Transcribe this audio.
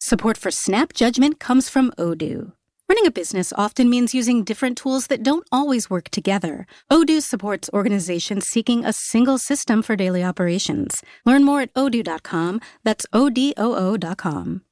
Support for Snap Judgment comes from Odoo. Running a business often means using different tools that don't always work together. Odoo supports organizations seeking a single system for daily operations. Learn more at odoo.com. That's ODOO.com.